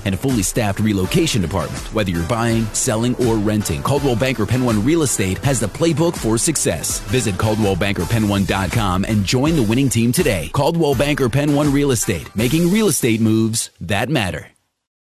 and a fully staffed relocation department. Whether you're buying, selling, or renting, Coldwell Banker Penn One Real Estate has the playbook for success. Visit ColdwellBankerPenn1.com and join the winning team today. Coldwell Banker Penn One Real Estate, making real estate moves that matter.